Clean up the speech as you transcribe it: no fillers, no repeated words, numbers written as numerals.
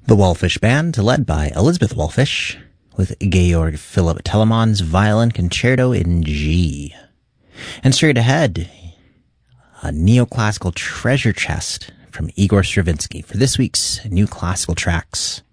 The Wallfish Band, led by Elizabeth Wallfish, with Georg Philipp Telemann's Violin Concerto in G. And straight ahead, a neoclassical treasure chest from Igor Stravinsky for this week's New Classical Tracks.